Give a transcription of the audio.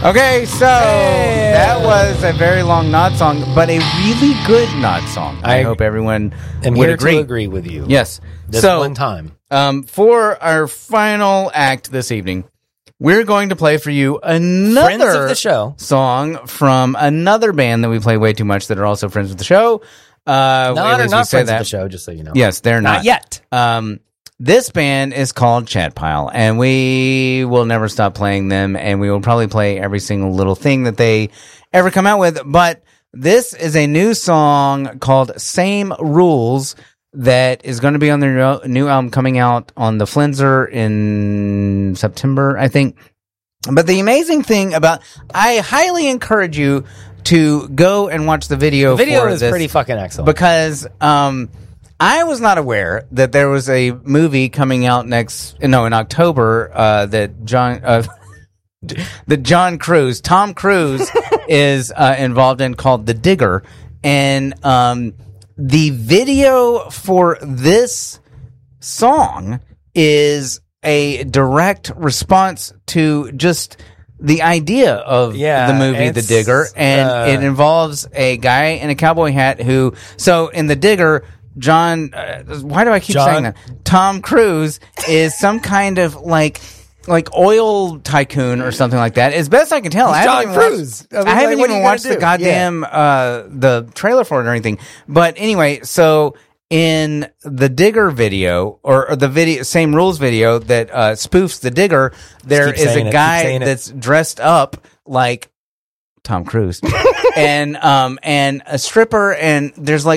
Okay, so that was a very long Nod song, but a really good Nod song. I hope everyone am would here agree. to agree with you. Yes. This one time. For our final act this evening, we're going to play for you another Friends of the show song from another band that we play way too much that are also friends of the show. Not friends of the show, just so you know. Yes, they're Not yet. This band is called Chat Pile, and we will never stop playing them, and we will probably play every single little thing that they ever come out with. But this is a new song called Same Rules that is going to be on their new album coming out on the Flenser in September, I think. But the amazing thing I highly encourage you to go and watch the video. The video for is this pretty fucking excellent. because I was not aware that there was a movie coming out in October that Tom Cruise is involved in, called The Digger, and the video for this song is a direct response to just the idea of the movie The Digger, and it involves a guy in a cowboy hat so in The Digger, why do I keep saying that? Tom Cruise is some kind of like oil tycoon or something like that. As best I can tell, I haven't even watched the goddamn the trailer for it or anything. But anyway, so in the Digger video or the video Same Rules video that spoofs The Digger, there is a guy that's dressed up like Tom Cruise and a stripper, and there's